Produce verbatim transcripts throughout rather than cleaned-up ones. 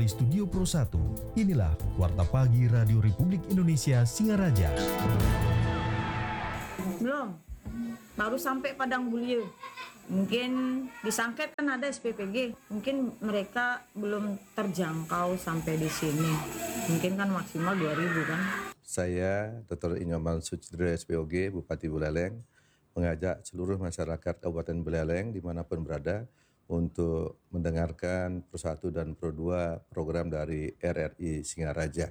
dari Studio Pro satu, inilah Warta Pagi Radio Republik Indonesia Singaraja. Belum, baru sampai Padang Bulia. Mungkin disangket kan ada S P P G, mungkin mereka belum terjangkau sampai di sini. Mungkin kan maksimal dua ribu kan. Saya, Doktor Inyoman Sucidra S P O G, Bupati Buleleng, mengajak seluruh masyarakat Kabupaten Buleleng dimanapun berada untuk mendengarkan Pro satu dan Pro dua program dari R R I Singaraja.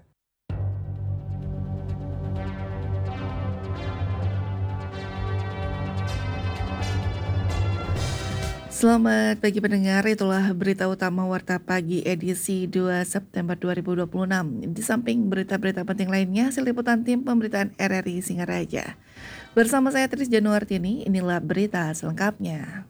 Selamat pagi pendengar, itulah berita utama Warta Pagi edisi dua September dua ribu dua puluh enam. Di samping berita-berita penting lainnya, hasil liputan tim pemberitaan R R I Singaraja. Bersama saya Tris Januartini, inilah berita selengkapnya.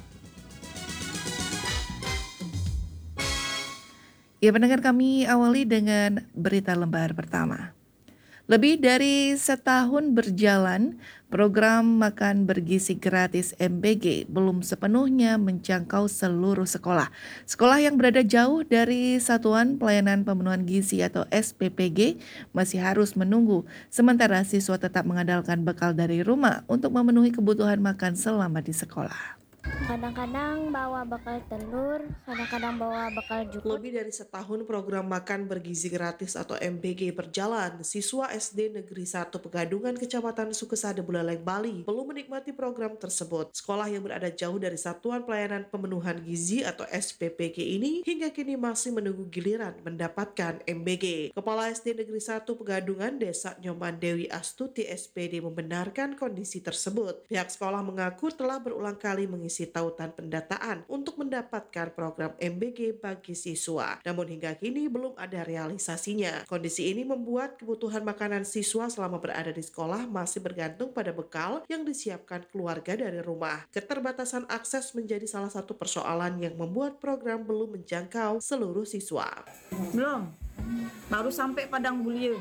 Ya pendengar, kami awali dengan berita lembar pertama. Lebih dari setahun berjalan, program makan bergizi gratis M B G belum sepenuhnya menjangkau seluruh sekolah. Sekolah yang berada jauh dari Satuan Pelayanan Pemenuhan Gizi atau S P P G masih harus menunggu, sementara siswa tetap mengandalkan bekal dari rumah untuk memenuhi kebutuhan makan selama di sekolah. Kadang-kadang bawa bekal telur, kadang-kadang bawa bekal jukut. Lebih dari setahun program makan bergizi gratis atau M B G berjalan, siswa S D Negeri satu Pegadungan Kecamatan Sukesada Buleleng, Bali belum menikmati program tersebut. Sekolah yang berada jauh dari Satuan Pelayanan Pemenuhan Gizi atau S P P G ini hingga kini masih menunggu giliran mendapatkan M B G. Kepala S D Negeri satu Pegadungan Desa Nyoman Dewi Astuti S P D membenarkan kondisi tersebut. Pihak sekolah mengaku telah berulang kali mengisi tautan pendataan untuk mendapatkan program M B G bagi siswa. Namun hingga kini belum ada realisasinya. Kondisi ini membuat kebutuhan makanan siswa selama berada di sekolah masih bergantung pada bekal yang disiapkan keluarga dari rumah. Keterbatasan akses menjadi salah satu persoalan yang membuat program belum menjangkau seluruh siswa. Belum, baru sampai Padang Bulia.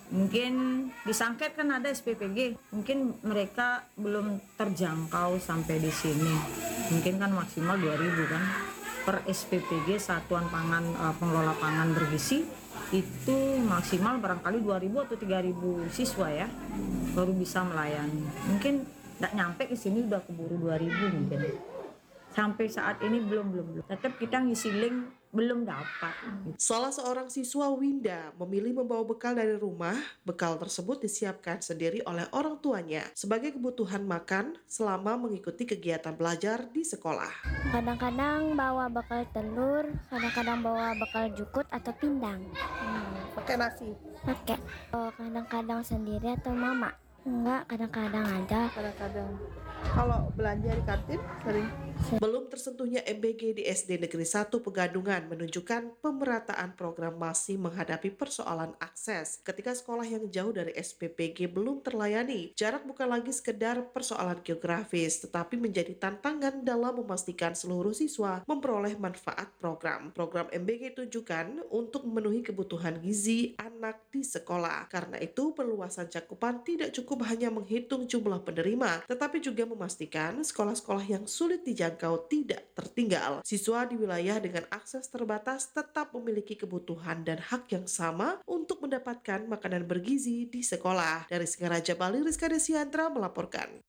Mungkin disangket kan ada S P P G, mungkin mereka belum terjangkau sampai di sini. Mungkin kan maksimal dua ribu kan per S P P G, Satuan Pangan uh, Pengelola Pangan Bergizi, itu maksimal barangkali dua ribu atau tiga ribu siswa ya baru bisa melayani. Mungkin tidak nyampe ke sini udah keburu dua ribu mungkin. Sampai saat ini belum belum belum. Tetap kita ngisi link belum dapat. Salah seorang siswa Winda memilih membawa bekal dari rumah. Bekal tersebut disiapkan sendiri oleh orang tuanya sebagai kebutuhan makan selama mengikuti kegiatan belajar di sekolah. Kadang-kadang bawa bekal telur, kadang-kadang bawa bekal jukut atau pindang. Hmm, pakai nasi? Pakai. Oh, kadang-kadang sendiri atau mama? Enggak, kadang-kadang ada. Kadang-kadang. Kalau belanja di kantin sering? Belum tersentuhnya M B G di S D Negeri satu Pegadungan menunjukkan pemerataan program masih menghadapi persoalan akses. Ketika sekolah yang jauh dari S P P G belum terlayani, jarak bukan lagi sekedar persoalan geografis, tetapi menjadi tantangan dalam memastikan seluruh siswa memperoleh manfaat program. Program M B G ditujukan untuk memenuhi kebutuhan gizi anak di sekolah. Karena itu, perluasan cakupan tidak cukup hanya menghitung jumlah penerima, tetapi juga memastikan sekolah-sekolah yang sulit dijangkau tidak tertinggal. Siswa di wilayah dengan akses terbatas tetap memiliki kebutuhan dan hak yang sama untuk mendapatkan makanan bergizi di sekolah. Dari Singaraja, Bali, Rizka Desiandra melaporkan.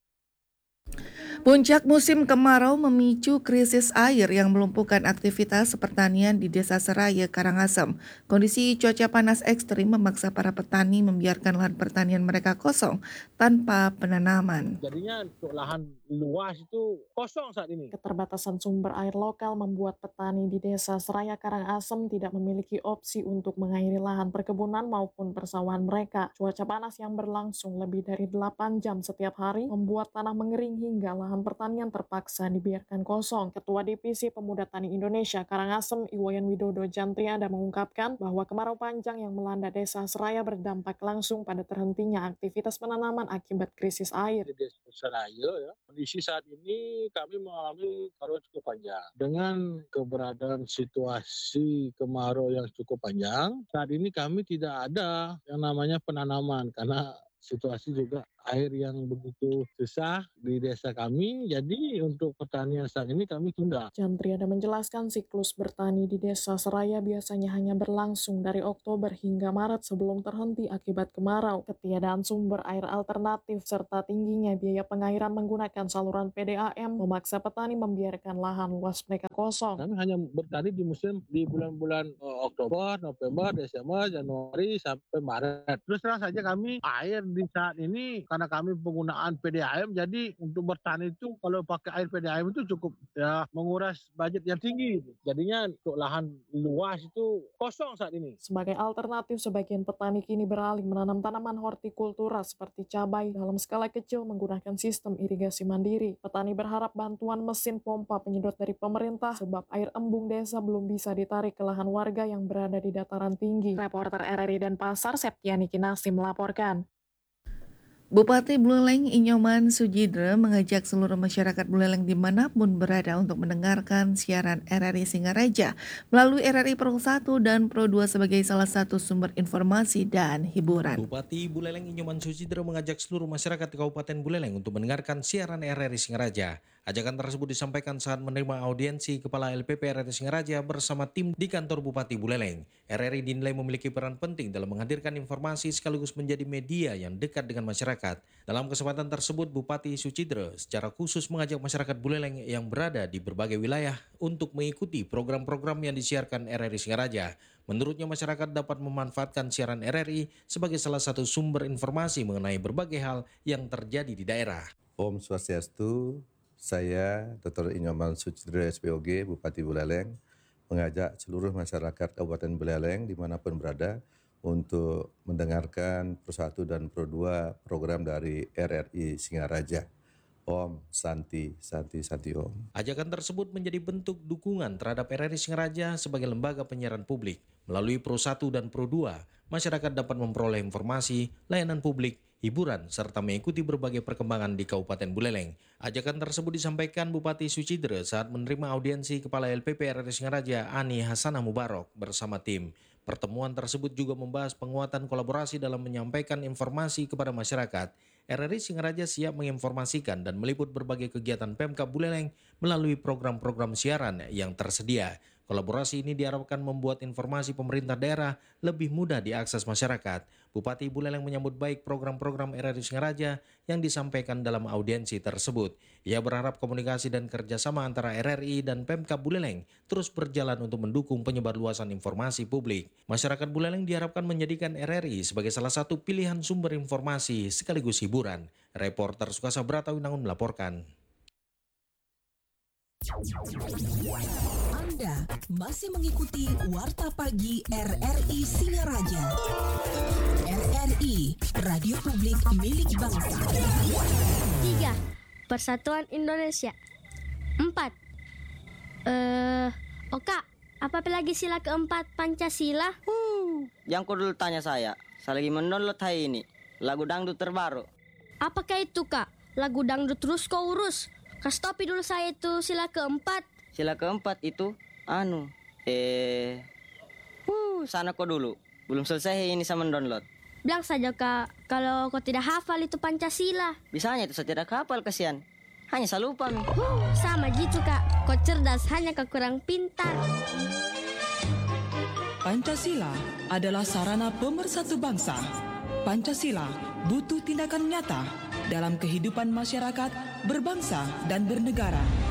Puncak musim kemarau memicu krisis air yang melumpuhkan aktivitas pertanian di Desa Seraya, Karangasem. Kondisi cuaca panas ekstrim memaksa para petani membiarkan lahan pertanian mereka kosong tanpa penanaman. Jadinya untuk lahan luas itu kosong saat ini. Keterbatasan sumber air lokal membuat petani di Desa Seraya, Karangasem tidak memiliki opsi untuk mengairi lahan perkebunan maupun persawahan mereka. Cuaca panas yang berlangsung lebih dari delapan jam setiap hari membuat tanah mengering hingga lahan pertanian terpaksa dibiarkan kosong. Ketua Divisi Pemuda Tani Indonesia Karangasem, Iwayan Widodo Jantriada mengungkapkan bahwa kemarau panjang yang melanda Desa Seraya berdampak langsung pada terhentinya aktivitas penanaman akibat krisis air. Di Desa Seraya, ya, kondisi saat ini kami mengalami kemarau cukup panjang. Dengan keberadaan situasi kemarau yang cukup panjang, saat ini kami tidak ada yang namanya penanaman karena situasi juga air yang begitu susah di desa kami, jadi untuk pertanian saat ini kami tunda. Jantriana menjelaskan siklus bertani di Desa Seraya biasanya hanya berlangsung dari Oktober hingga Maret sebelum terhenti akibat kemarau, ketiadaan sumber air alternatif, serta tingginya biaya pengairan menggunakan saluran P D A M memaksa petani membiarkan lahan luas mereka kosong. Kami hanya bertani di musim di bulan-bulan uh, Oktober, November, Desember, Januari sampai Maret. Terus terang saja kami air di saat ini karena kami penggunaan P D A M, jadi untuk bertani itu kalau pakai air P D A M itu cukup ya menguras budget yang tinggi. Jadinya untuk lahan luas itu kosong saat ini. Sebagai alternatif, sebagian petani kini beralih menanam tanaman hortikultura seperti cabai dalam skala kecil menggunakan sistem irigasi mandiri. Petani berharap bantuan mesin pompa penyedot dari pemerintah sebab air embung desa belum bisa ditarik ke lahan warga yang berada di dataran tinggi. Reporter R R I Denpasar Septiani Kinasi melaporkan. Bupati Buleleng Inyoman Sujidra mengajak seluruh masyarakat Buleleng dimanapun berada untuk mendengarkan siaran R R I Singaraja melalui R R I Pro satu dan Pro dua sebagai salah satu sumber informasi dan hiburan. Bupati Buleleng Inyoman Sujidra mengajak seluruh masyarakat di Kabupaten Buleleng untuk mendengarkan siaran R R I Singaraja. Ajakan tersebut disampaikan saat menerima audiensi Kepala L P P R R I Singaraja bersama tim di kantor Bupati Buleleng. R R I dinilai memiliki peran penting dalam menghadirkan informasi sekaligus menjadi media yang dekat dengan masyarakat. Dalam kesempatan tersebut, Bupati Sujidra secara khusus mengajak masyarakat Buleleng yang berada di berbagai wilayah untuk mengikuti program-program yang disiarkan R R I Singaraja. Menurutnya masyarakat dapat memanfaatkan siaran R R I sebagai salah satu sumber informasi mengenai berbagai hal yang terjadi di daerah. Om Swastiastu. Saya, Doktor Inyoman Sujidra S P O G, Bupati Buleleng, mengajak seluruh masyarakat Kabupaten Buleleng dimanapun berada untuk mendengarkan Pro satu dan Pro dua program dari R R I Singaraja. Om Santi, Santi, Santi Om. Ajakan tersebut menjadi bentuk dukungan terhadap R R I Singaraja sebagai lembaga penyiaran publik. Melalui Pro satu dan Pro dua, masyarakat dapat memperoleh informasi, layanan publik, hiburan, serta mengikuti berbagai perkembangan di Kabupaten Buleleng. Ajakan tersebut disampaikan Bupati Sujidra saat menerima audiensi Kepala L P P R R I Singaraja Ani Hasanah Mubarok bersama tim. Pertemuan tersebut juga membahas penguatan kolaborasi dalam menyampaikan informasi kepada masyarakat. R R I Singaraja siap menginformasikan dan meliput berbagai kegiatan Pemkab Buleleng melalui program-program siaran yang tersedia. Kolaborasi ini diharapkan membuat informasi pemerintah daerah lebih mudah diakses masyarakat. Bupati Buleleng menyambut baik program-program R R I Singaraja yang disampaikan dalam audiensi tersebut. Ia berharap komunikasi dan kerjasama antara R R I dan Pemkab Buleleng terus berjalan untuk mendukung penyebarluasan informasi publik. Masyarakat Buleleng diharapkan menjadikan R R I sebagai salah satu pilihan sumber informasi sekaligus hiburan. Reporter Sukasa Brata Winangun melaporkan. Anda masih mengikuti Warta Pagi R R I Singaraja. R R I, Radio Publik Milik Bangsa. Tiga, Persatuan Indonesia. Empat, eh, Oka, apa lagi sila keempat Pancasila? Uh, yang kau dulu tanya saya, saya lagi mendownload hari ini lagu dangdut terbaru. Apakah itu Kak? Lagu dangdut terus kau urus. Kasih topi dulu saya itu sila keempat. Sila keempat itu, anu, eh, uh, sana kau dulu. Belum selesai ini saya mendownload. Bilang saja Kak, kalau kau tidak hafal itu Pancasila. Bisanya itu saya tidak hafal, kasihan. Hanya saya lupa mi. Uh, sama gitu Kak, kau cerdas hanya kau kurang pintar. Pancasila adalah sarana pemersatu bangsa. Pancasila butuh tindakan nyata dalam kehidupan masyarakat, berbangsa, dan bernegara.